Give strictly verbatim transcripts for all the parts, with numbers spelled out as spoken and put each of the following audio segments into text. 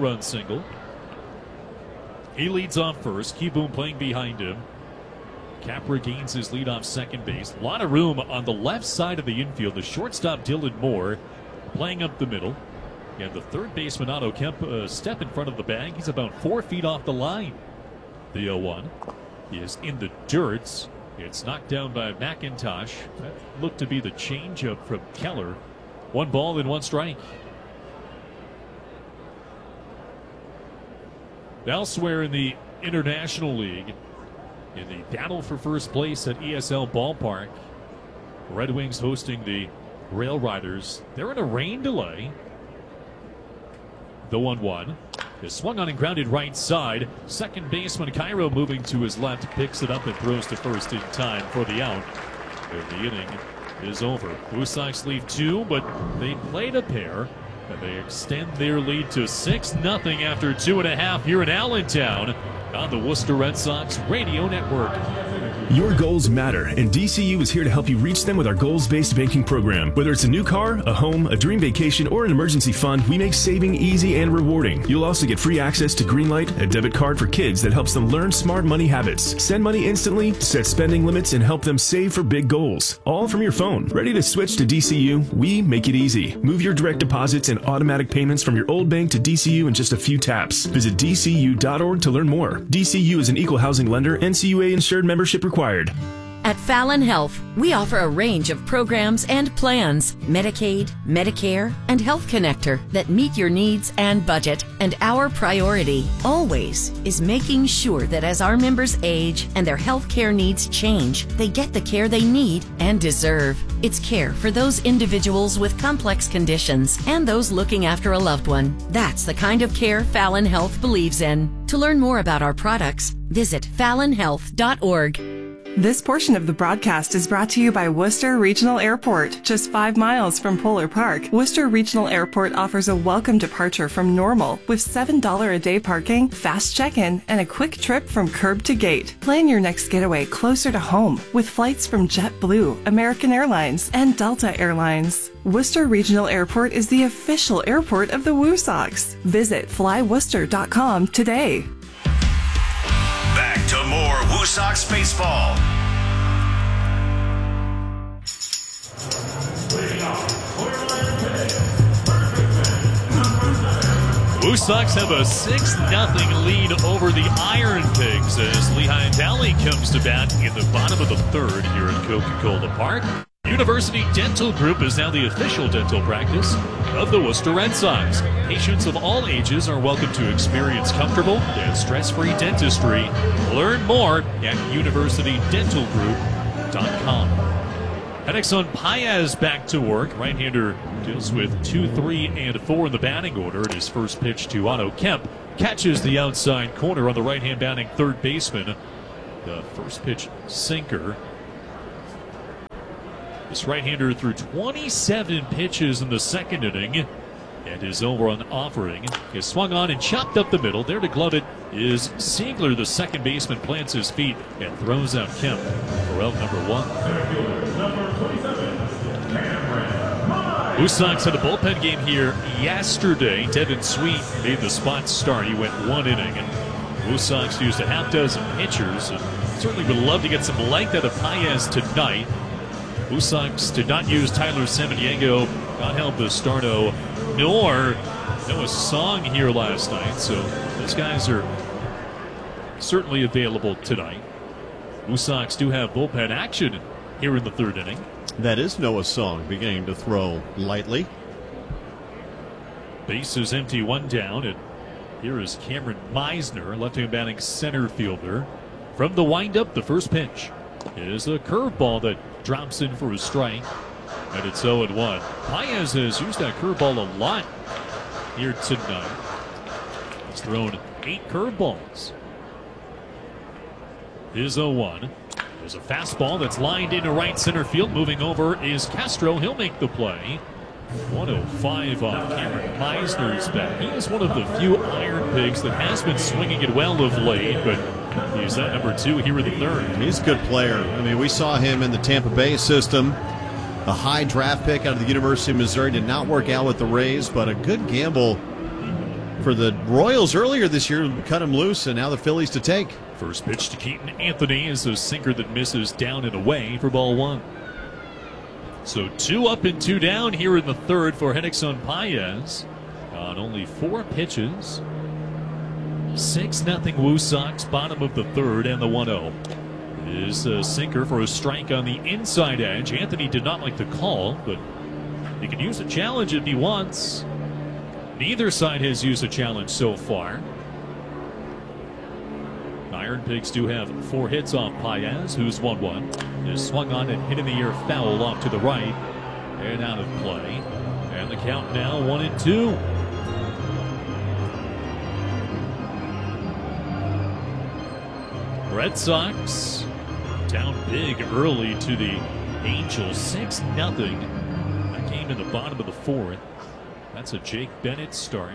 two-run single. He leads off first. Kieboom playing behind him. Capra gains his lead off second base. A lot of room on the left side of the infield. The shortstop, Dylan Moore, playing up the middle. And the third baseman, Otto Kemp, a step in front of the bag. He's about four feet off the line. The oh one is in the dirt. It's knocked down by McIntosh. That looked to be the changeup from Keller. One ball and one strike. Elsewhere in the International League, in the battle for first place at E S L Ballpark, Red Wings hosting the Rail Riders. They're in a rain delay. The one one is swung on and grounded right side. Second baseman Cairo moving to his left, picks it up and throws to first in time for the out. And the inning is over. Blue Sox leave two, but they played a pair. And they extend their lead to six nothing after two and a half here in Allentown on the Worcester Red Sox Radio Network. Your goals matter, and D C U is here to help you reach them with our goals-based banking program. Whether it's a new car, a home, a dream vacation, or an emergency fund, we make saving easy and rewarding. You'll also get free access to Greenlight, a debit card for kids that helps them learn smart money habits. Send money instantly, set spending limits, and help them save for big goals. All from your phone. Ready to switch to D C U? We make it easy. Move your direct deposits and automatic payments from your old bank to D C U in just a few taps. Visit D C U dot org to learn more. D C U is an equal housing lender. N C U A insured. Membership required. At Fallon Health, we offer a range of programs and plans, Medicaid, Medicare, and Health Connector that meet your needs and budget. And our priority, always, is making sure that as our members age and their health care needs change, they get the care they need and deserve. It's care for those individuals with complex conditions and those looking after a loved one. That's the kind of care Fallon Health believes in. To learn more about our products, visit fallon health dot org. This portion of the broadcast is brought to you by Worcester Regional Airport. Just five miles from Polar Park, Worcester Regional Airport offers a welcome departure from Normal with seven dollars a day parking, fast check-in, and a quick trip from curb to gate. Plan your next getaway closer to home with flights from JetBlue, American Airlines, and Delta Airlines. Worcester Regional Airport is the official airport of the Woo Sox. Visit fly worcester dot com today. Back to more Woo Sox baseball. Woo Sox have a six nothing lead over the Iron Pigs as Lehigh Valley comes to bat in the bottom of the third here at Coca-Cola Park. University Dental Group is now the official dental practice of the Worcester Red Sox. Patients of all ages are welcome to experience comfortable and stress-free dentistry. Learn more at university dental group dot com. Henixon Paez back to work. Right-hander deals with two, three, and four in the batting order. And his first pitch to Otto Kemp catches the outside corner on the right-hand batting third baseman. The first pitch sinker. This right-hander threw twenty-seven pitches in the second inning, and his over-on offering is swung on and chopped up the middle. There to glove it is Siegler. The second baseman plants his feet and throws out Kemp for out number one. Woo Sox had a bullpen game here yesterday. Devin Sweet made the spot start. He went one inning, and Woo Sox used a half dozen pitchers. And certainly would love to get some length out of Paez tonight. Woo Sox did not use Tyler Samaniego, Angel Bastardo, nor Noah Song here last night. So those guys are certainly available tonight. Woo Sox do have bullpen action here in the third inning. That is Noah Song beginning to throw lightly. Base is empty, one down, and here is Cameron Meisner, left-hand batting center fielder. From the windup, the first pitch is a curveball that drops in for a strike, and it's oh and one. Paez has used that curveball a lot here tonight. He's thrown eight curveballs. Is oh one. There's a fastball that's lined into right center field. Moving over is Castro. He'll make the play. one oh five on Cameron Meisner's bat. He is one of the few Iron Pigs that has been swinging it well of late, but he's that number two here in the third. He's a good player. I mean, we saw him in the Tampa Bay system. A high draft pick out of the University of Missouri. Did not work out with the Rays, but a good gamble for the Royals earlier this year, cut him loose, and now the Phillies to take. First pitch to Keaton Anthony is a sinker that misses down and away for ball one. So two up and two down here in the third for Henriksen Paez on only four pitches. six nothing Woo Sox, bottom of the third, and the one oh. Is a sinker for a strike on the inside edge. Anthony did not like the call, but he can use a challenge if he wants. Neither side has used a challenge so far. Iron Pigs do have four hits off Paez, who's one one. Is swung on and hit in the air foul off to the right and out of play. And the count now one and two. Red Sox down big early to the Angels, six nothing. That came in the bottom of the fourth. That's a Jake Bennett start.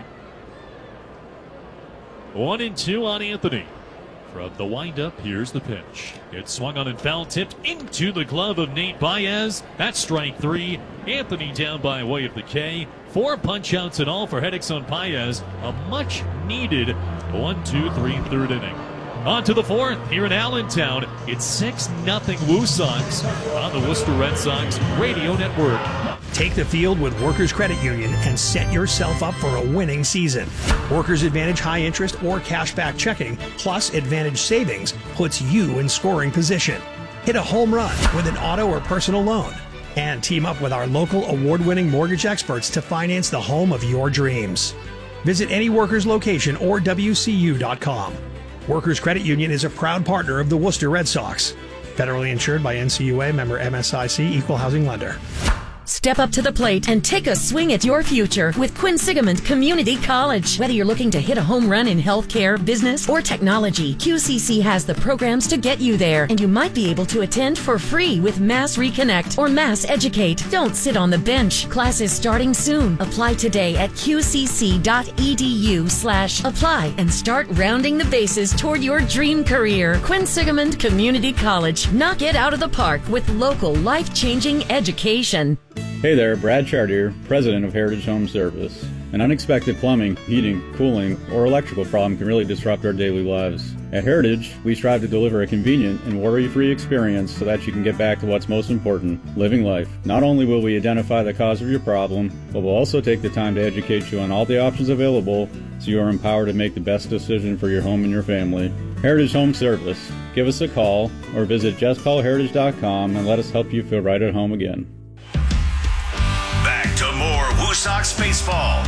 One and two on Anthony. From the windup, here's the pitch. It's swung on and foul tipped into the glove of Nate Baez. That's strike three. Anthony down by way of the K. Four punch outs in all for Henriksen Paez. A much needed one two three third inning. On to the fourth here in Allentown. It's six nothing Woo Sox on the Worcester Red Sox Radio Network. Take the field with Workers Credit Union and set yourself up for a winning season. Workers Advantage high interest or cashback checking plus Advantage savings puts you in scoring position. Hit a home run with an auto or personal loan. And team up with our local award-winning mortgage experts to finance the home of your dreams. Visit any Workers location or W C U dot com. Workers Credit Union is a proud partner of the Worcester Red Sox. Federally insured by N C U A, member M S I C, equal housing lender. Step up to the plate and take a swing at your future with Quinsigamond Community College. Whether you're looking to hit a home run in healthcare, business, or technology, Q C C has the programs to get you there, and you might be able to attend for free with Mass Reconnect or Mass Educate. Don't sit on the bench. Classes starting soon. Apply today at qcc.edu slash apply and start rounding the bases toward your dream career. Quinsigamond Community College. Knock it out of the park with local life-changing education. Hey there, Brad Chartier, president of Heritage Home Service. An unexpected plumbing, heating, cooling, or electrical problem can really disrupt our daily lives. At Heritage, we strive to deliver a convenient and worry-free experience so that you can get back to what's most important, living life. Not only will we identify the cause of your problem, but we'll also take the time to educate you on all the options available so you are empowered to make the best decision for your home and your family. Heritage Home Service. Give us a call or visit just call heritage dot com and let us help you feel right at home again. Back to more Woo Sox baseball.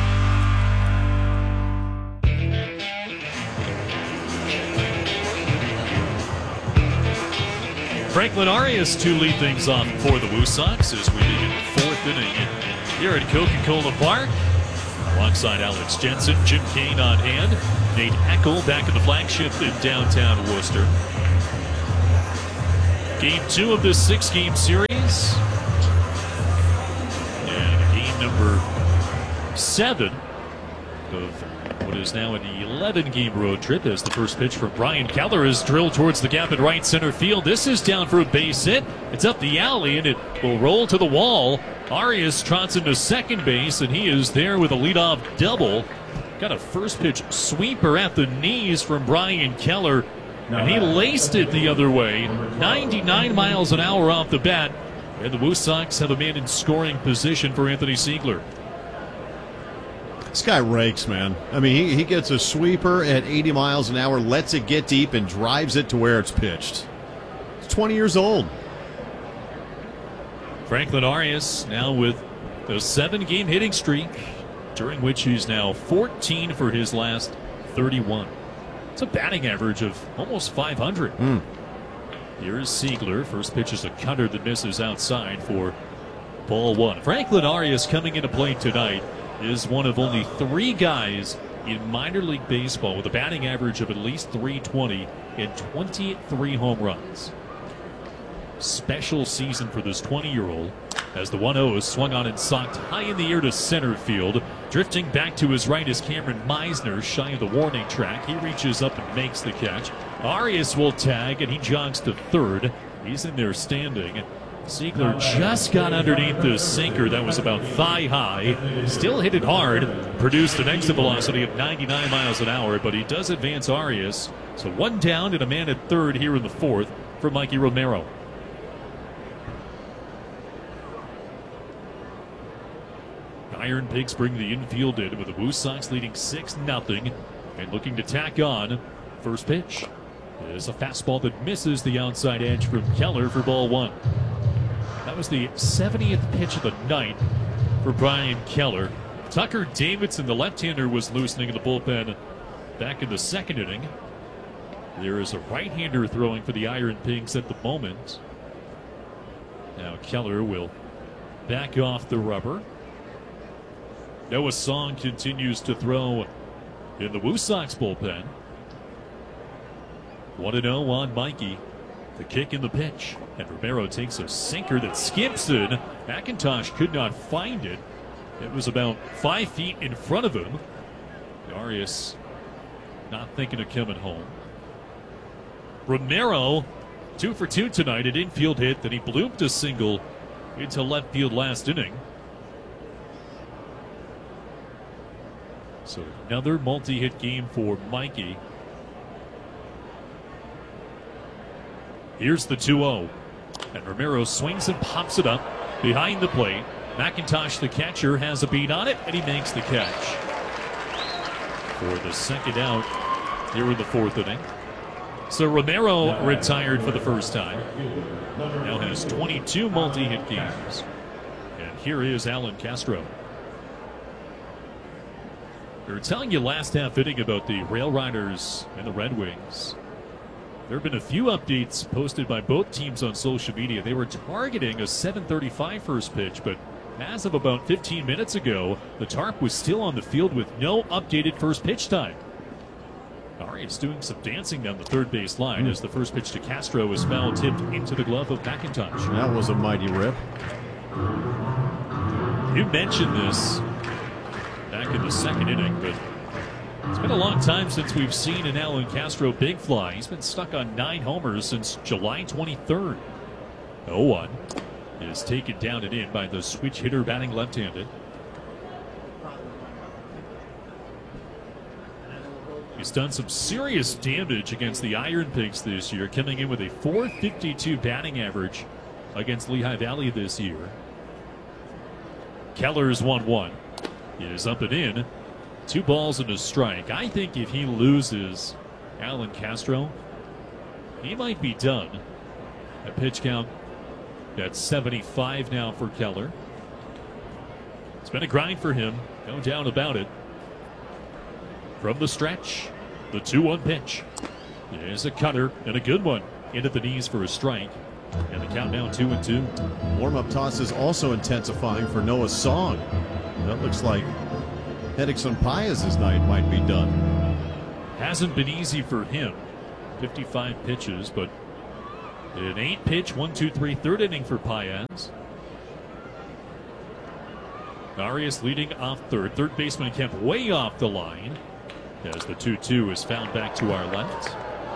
Franklin Arias to lead things off for the Woo Sox as we begin the fourth inning here at Coca-Cola Park. Alongside Alex Jensen, Jim Kane on hand, Nate Eckel back at the flagship in downtown Worcester. Game two of this six-game series. Number seven of what is now an eleven-game road trip as the first pitch from Brian Keller is drilled towards the gap in right center field. This is down for a base hit. It's up the alley, and it will roll to the wall. Arias trots into second base, and he is there with a leadoff double. Got a first pitch sweeper at the knees from Brian Keller, and he laced it the other way. ninety-nine miles an hour off the bat. And the Woo Sox have a man in scoring position for Anthony Siegler. This guy rakes, man. I mean, he, he gets a sweeper at eighty miles an hour, lets it get deep, and drives it to where it's pitched. He's twenty years old. Franklin Arias now with a seven-game hitting streak, during which he's now fourteen for his last thirty-one. It's a batting average of almost five hundred. Mm. Here's Siegler. First pitch is a cutter that misses outside for ball one. Franklin Arias coming into play tonight is one of only three guys in minor league baseball with a batting average of at least three twenty and twenty-three home runs. Special season for this twenty-year-old as the one oh is swung on and socked high in the air to center field. Drifting back to his right is Cameron Meisner, shy of the warning track. He reaches up and makes the catch. Arias will tag, and he jogs to third. He's in there standing. Ziegler just got underneath the sinker that was about thigh high. Still hit it hard. Produced an exit velocity of ninety-nine miles an hour, but he does advance Arias. So one down and a man at third here in the fourth for Mikey Romero. Iron Pigs bring the infield in with the Woo Sox leading six nothing and looking to tack on. First pitch is a fastball that misses the outside edge from Keller for ball one. That was the seventieth pitch of the night for Brian Keller. Tucker Davidson, the left-hander, was loosening in the bullpen back in the second inning. There is a right-hander throwing for the Iron Pigs at the moment. Now Keller will back off the rubber. Noah Song continues to throw in the Woo Sox bullpen. one to oh on Mikey. The kick in the pitch. And Romero takes a sinker that skips in. McIntosh could not find it. It was about five feet in front of him. Arias not thinking of coming home. Romero, two for two tonight, an infield hit. Then he blooped a single into left field last inning. So another multi-hit game for Mikey. Here's the two oh. And Romero swings and pops it up behind the plate. McIntosh, the catcher, has a beat on it, and he makes the catch. For the second out here in the fourth inning. So Romero retired for the first time. Now has twenty-two multi-hit games. And here is Alan Castro. We were telling you last half inning about the Rail Riders and the Red Wings. There have been a few updates posted by both teams on social media. They were targeting a seven thirty-five first pitch, but as of about fifteen minutes ago, the tarp was still on the field with no updated first pitch time. Arias doing some dancing down the third base line mm. as the first pitch to Castro is foul tipped into the glove of McIntosh. That was a mighty rip. You mentioned this back in the second inning, but it's been a long time since we've seen an Alan Castro big fly. He's been stuck on nine homers since July twenty-third. oh one is taken down and in by the switch hitter batting left-handed. He's done some serious damage against the Iron Pigs this year, coming in with a four fifty-two batting average against Lehigh Valley this year. Keller's one one. He is up and in. Two balls and a strike. I think if he loses Alan Castro, he might be done. A pitch count at seventy-five now for Keller. It's been a grind for him, no doubt about it. From the stretch, the two one pitch. There's a cutter and a good one into the knees for a strike. And the count now two and two. Warm-up toss is also intensifying for Noah Song. That looks like Hedrickson Paez's night might be done. Hasn't been easy for him. fifty-five pitches, but an eight pitch, one, two, three, third inning for Paez. Arias leading off third. Third baseman kept way off the line as the two two is found back to our left.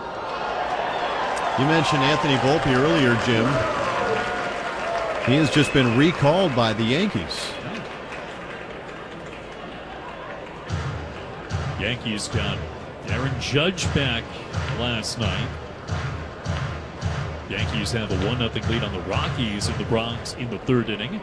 You mentioned Anthony Volpe earlier, Jim. He has just been recalled by the Yankees. Yankees got Aaron Judge back last night. Yankees have a one nothing lead on the Rockies in the Bronx in the third inning.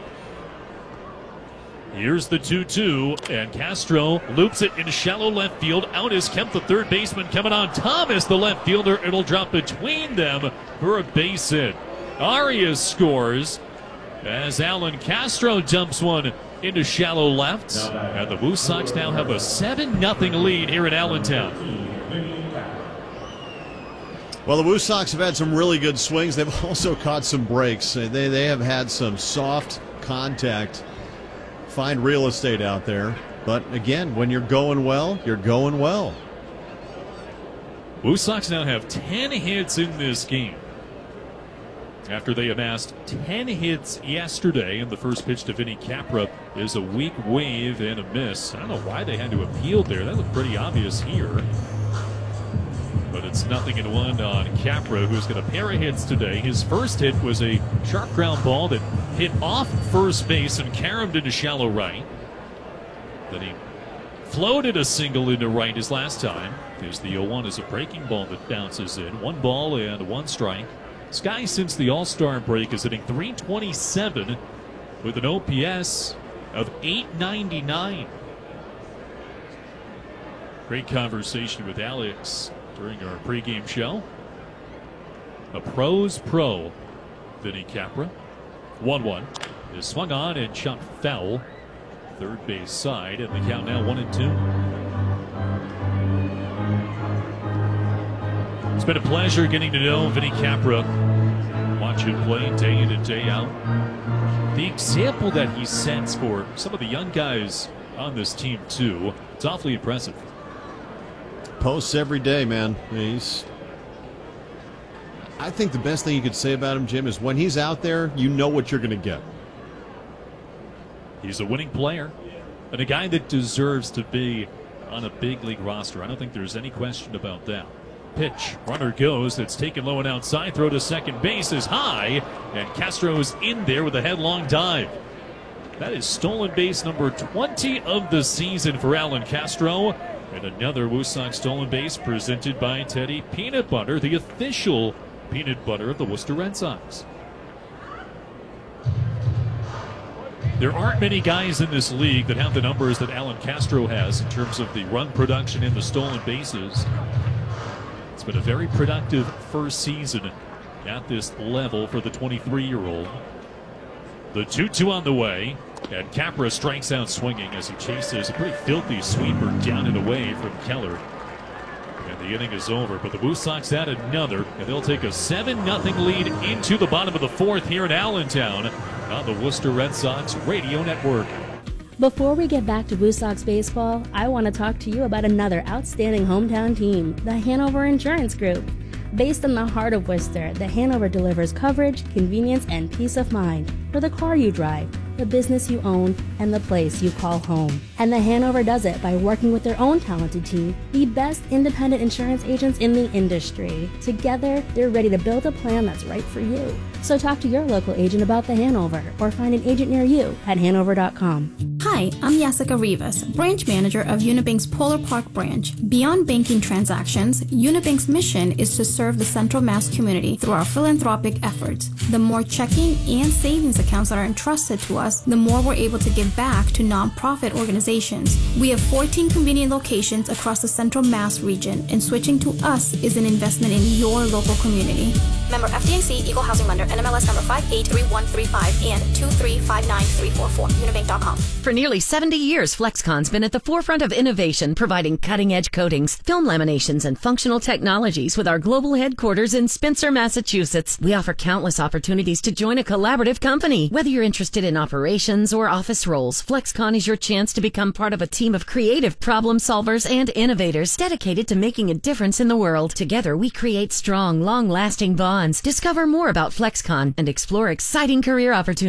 Here's the two two, and Castro loops it into shallow left field. Out is Kemp, the third baseman, coming on. Thomas, the left fielder. It'll drop between them for a base hit. Arias scores as Alan Castro dumps one into shallow left. And the Woo Sox now have a seven nothing lead here in Allentown. Well, the Woo Sox have had some really good swings. They've also caught some breaks. They, they have had some soft contact. Find real estate out there. But again, when you're going well, you're going well. Woo Sox now have ten hits in this game, after they amassed ten hits yesterday. And the first pitch to Vinny Capra is a weak wave and a miss. I don't know why they had to appeal there. That looked pretty obvious here. But But it's nothing in one on Capra, who's got a pair of hits today. His first hit was a sharp ground ball that hit off first base and caromed into shallow right. Then he floated a single into right his last time. There's the oh one is a breaking ball that bounces in. One ball and one strike. This guy, since the All-Star break, is hitting three twenty-seven with an O P S of eight ninety-nine. Great conversation with Alex during our pregame show. A pro's pro, Vinny Capra. one one is swung on and shot foul. Third base side, and the count now one and two. It's been a pleasure getting to know Vinny Capra. Watch him play day in and day out. The example that he sets for some of the young guys on this team, too, it's awfully impressive. Posts every day, man. He's. I think the best thing you could say about him, Jim, is when he's out there, you know what you're going to get. He's a winning player and a guy that deserves to be on a big league roster. I don't think there's any question about that. Pitch, runner goes. It's taken low and outside. Throw to second base is high, and Castro's in there with a headlong dive. That is stolen base number twenty of the season for Alan Castro. And another Woosok stolen base presented by Teddy Peanut Butter, the official peanut butter of the Worcester Red Sox. There aren't many guys in this league that have the numbers that Alan Castro has in terms of the run production and the stolen bases. It's been a very productive first season at this level for the twenty-three-year-old. The two two on the way, and Capra strikes out swinging as he chases a pretty filthy sweeper down and away from Keller. And the inning is over, but the Woo Sox add another, and they'll take a seven nothing lead into the bottom of the fourth here in Allentown on the Worcester Red Sox Radio Network. Before we get back to Woo Sox baseball, I want to talk to you about another outstanding hometown team, the Hanover Insurance Group. Based in the heart of Worcester, the Hanover delivers coverage, convenience, and peace of mind for the car you drive, the business you own, and the place you call home. And the Hanover does it by working with their own talented team, the best independent insurance agents in the industry. Together, they're ready to build a plan that's right for you. So talk to your local agent about the Hanover or find an agent near you at hanover dot com. Hi, I'm Jessica Rivas, branch manager of Unibank's Polar Park branch. Beyond banking transactions, Unibank's mission is to serve the Central Mass community through our philanthropic efforts. The more checking and savings accounts that are entrusted to us, the more we're able to give back to nonprofit organizations. We have fourteen convenient locations across the Central Mass region, and switching to us is an investment in your local community. Member F D I C, Equal Housing Lender, N M L S number five eight three one three five and two three five nine three four four, unibank dot com. For nearly seventy years, FlexCon's been at the forefront of innovation, providing cutting-edge coatings, film laminations, and functional technologies with our global headquarters in Spencer, Massachusetts. We offer countless opportunities to join a collaborative company. Whether you're interested in operations or office roles, FlexCon is your chance to become part of a team of creative problem solvers and innovators dedicated to making a difference in the world. Together, we create strong, long-lasting bonds. Discover more about FlexCon and explore exciting career opportunities.